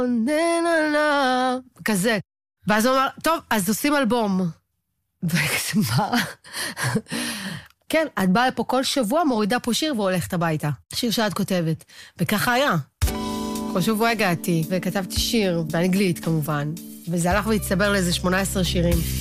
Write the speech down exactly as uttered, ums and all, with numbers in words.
כזה. ואז הוא אמר, טוב, אז עושים אלבום. וכזה, מה? כן, את באה לפה כל שבוע, מורידה פה שיר והולכת הביתה. שיר שאת כותבת. וככה היה. כל שבוע הגעתי וכתבתי שיר, באנגלית כמובן. וזה הלך והצטבר לאיזה שמונה עשרה שירים.